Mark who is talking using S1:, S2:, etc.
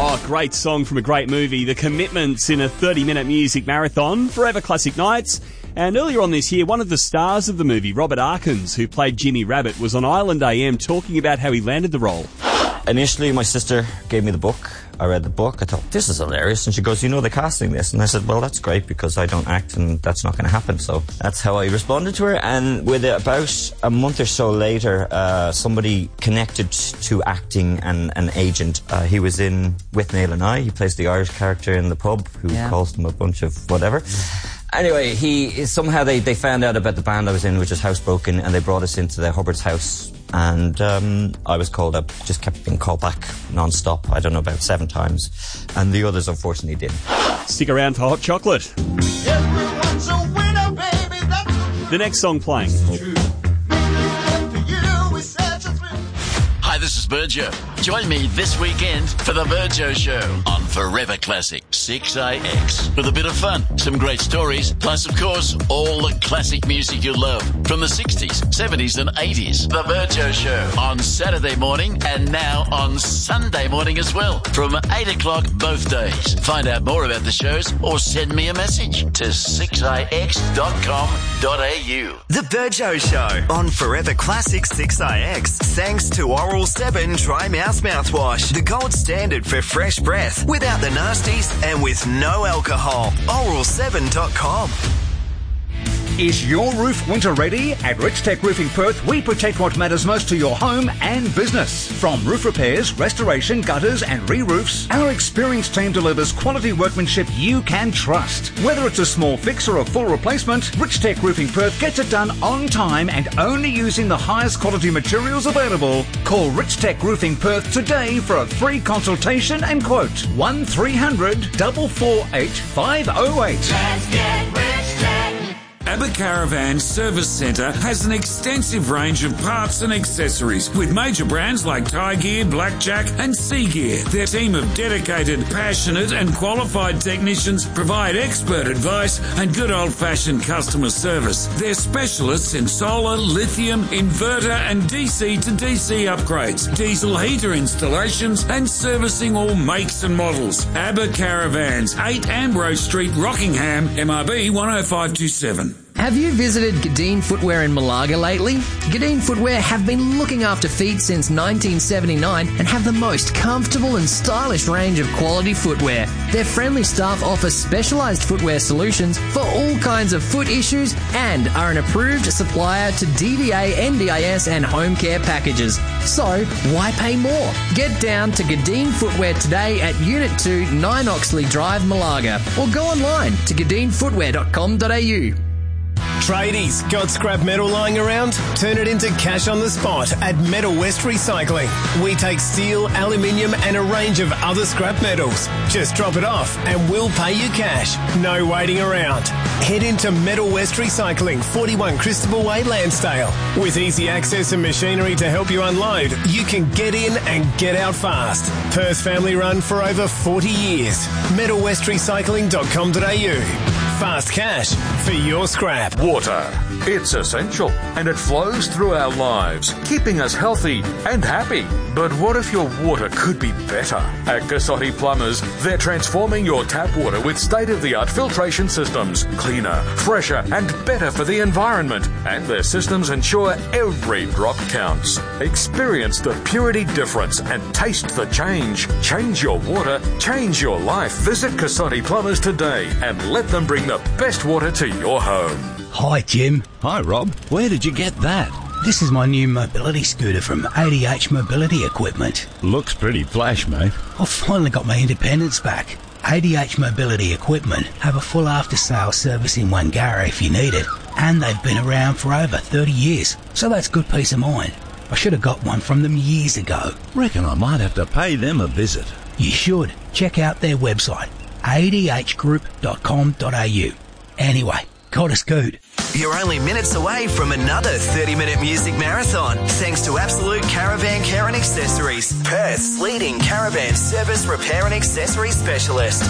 S1: Oh, great song from a great movie. The Commitments in a 30-minute music marathon, Forever Classic Nights. And earlier on this year, one of the stars of the movie, Robert Arkins, who played Jimmy Rabbit, was on Island AM talking about how he landed the role.
S2: Initially, my sister gave me the book. I read the book. I thought, this is hilarious. And she goes, you know they're casting this? And I said, well, that's great because I don't act and that's not going to happen. So that's how I responded to her. And with about a month or so later, somebody connected to acting and an agent. He was in With Nail and I. He plays the Irish character in the pub who calls them a bunch of whatever. Anyway, somehow they found out about the band I was in, which is Housebroken, and they brought us into the Hubbard's house. And I was called up, just kept being called back non-stop, I don't know, about 7 times. And the others, unfortunately, didn't.
S1: Stick around for Hot Chocolate.
S3: Everyone's a winner, baby. That's
S1: The next song playing.
S3: true. You is such a thrill.
S4: Hi, this is Virgio. Join me this weekend for the Virgio Show on Forever Classic 6AX. With a bit of fun, some great stories, plus, of course, all the classic music you love from the 60s, 70s and 80s. The Virgio Show on Saturday morning and now on Sunday morning as well from 8 o'clock both days. Find out more about the shows or send me a message to 6ix.com.au.
S5: The Virgio Show on Forever Classic 6ix. Thanks to Oral 7 Dry Mouth Mouthwash, the gold standard for fresh breath, without the nasties and with no alcohol. Oral7.com.
S6: Is your roof winter ready? At Rich Tech Roofing Perth, we protect what matters most to your home and business. From roof repairs, restoration, gutters and re-roofs, our experienced team delivers quality workmanship you can trust. Whether it's a small fix or a full replacement, Rich Tech Roofing Perth gets it done on time and only using the highest quality materials available. Call Rich Tech Roofing Perth today for a free consultation and quote. 1300 448 508.
S3: Let's get Rich Tech.
S7: ABBA Caravan Service Centre has an extensive range of parts and accessories with major brands like Tie Gear, Blackjack and Sea Gear. Their team of dedicated, passionate and qualified technicians provide expert advice and good old-fashioned customer service. They're specialists in solar, lithium, inverter and DC to DC upgrades, diesel heater installations and servicing all makes and models. ABBA Caravans, 8 Ambrose Street, Rockingham, MRB 10527.
S8: Have you visited Gadeen Footwear in Malaga lately? Gadeen Footwear have been looking after feet since 1979 and have the most comfortable and stylish range of quality footwear. Their friendly staff offer specialised footwear solutions for all kinds of foot issues and are an approved supplier to DVA, NDIS and home care packages. So, why pay more? Get down to Gadeen Footwear today at Unit 2, 9 Oxley Drive, Malaga, or go online to gadeenfootwear.com.au.
S9: Tradies, got scrap metal lying around? Turn it into cash on the spot at Metal West Recycling. We take steel, aluminium and a range of other scrap metals. Just drop it off and we'll pay you cash. No waiting around. Head into Metal West Recycling, 41 Christabel Way, Lansdale. With easy access and machinery to help you unload, you can get in and get out fast. Perth family run for over 40 years. metalwestrecycling.com.au. Fast cash for your scrap.
S10: Water. It's essential and it flows through our lives, keeping us healthy and happy. But what if your water could be better? At Cassotti Plumbers, they're transforming your tap water with state-of-the-art filtration systems. Cleaner, fresher and better for the environment. And their systems ensure every drop counts. Experience the purity difference and taste the change. Change your water, change your life. Visit Cassotti Plumbers today and let them bring the best water to your home.
S11: Hi, Jim.
S12: Hi, Rob. Where did you get that?
S11: This is my new mobility scooter from ADH Mobility Equipment.
S12: Looks pretty flash, mate.
S11: I've finally got my independence back. ADH Mobility Equipment have a full after-sales service in Wangara if you need it, and they've been around for over 30 years, so that's good peace of mind. I should have got one from them years ago.
S12: Reckon I might have to pay them a visit.
S11: You should. Check out their website, adhgroup.com.au. Anyway, got a scoot.
S5: You're only minutes away from another 30-minute music marathon, thanks to Absolute Caravan Care and Accessories, Perth's leading caravan service repair and accessory specialist.